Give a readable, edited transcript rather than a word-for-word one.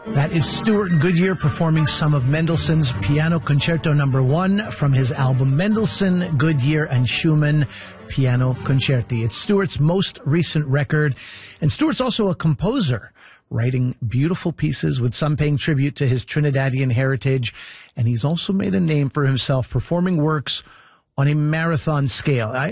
That is Stuart Goodyear performing some of Mendelssohn's Piano Concerto No. 1 from his album Mendelssohn, Goodyear, and Schumann Piano Concerti. It's Stuart's most recent record, and Stuart's also a composer, writing beautiful pieces with some paying tribute to his Trinidadian heritage, and he's also made a name for himself performing works on a marathon scale.